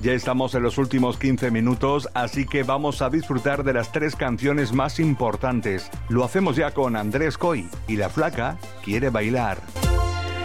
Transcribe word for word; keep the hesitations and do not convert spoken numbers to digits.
Ya estamos en los últimos quince minutos, así que vamos a disfrutar de las tres canciones más importantes. Lo hacemos ya con Andrés Coy y La Flaca quiere bailar.